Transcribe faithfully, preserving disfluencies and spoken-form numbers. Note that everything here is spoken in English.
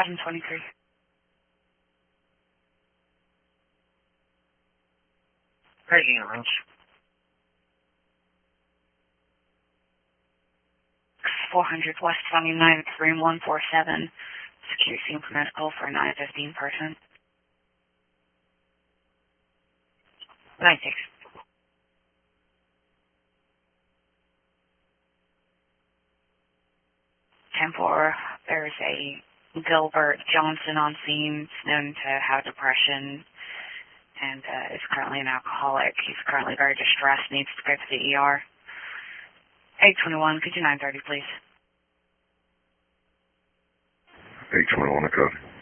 eleven twenty-three. Taking a lunch. four hundred West twenty-ninth, room one four seven. Security for medical for nine fifteen person. nine six. ten four, there's a Gilbert Johnson on scene, known to have depression, and uh, is currently an alcoholic. He's currently very distressed, needs to go to the E R. eight twenty-one, could you nine thirty, please? eight twenty-one, okay.